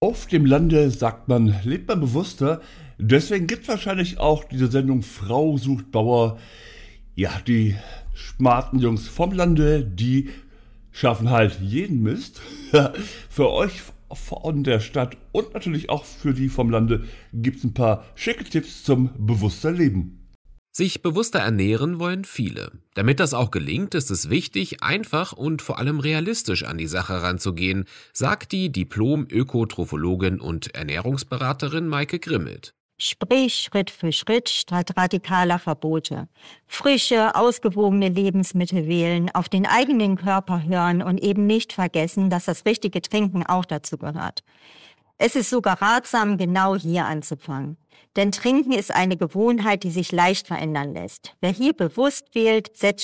Auf dem Lande, sagt man, lebt man bewusster. Deswegen gibt es wahrscheinlich auch diese Sendung Frau sucht Bauer. Ja, die smarten Jungs vom Lande, die schaffen halt jeden Mist. Für euch von der Stadt und natürlich auch für die vom Lande gibt es ein paar schicke Tipps zum bewusster Leben. Sich bewusster ernähren wollen viele. Damit das auch gelingt, ist es wichtig, einfach und vor allem realistisch an die Sache ranzugehen, sagt die Diplom-Ökotrophologin und Ernährungsberaterin Maike Grimmelt. Sprich Schritt für Schritt statt radikaler Verbote. Frische, ausgewogene Lebensmittel wählen, auf den eigenen Körper hören und eben nicht vergessen, dass das richtige Trinken auch dazu gehört. Es ist sogar ratsam, genau hier anzufangen. Denn Trinken ist eine Gewohnheit, die sich leicht verändern lässt. Wer hier bewusst wählt, setzt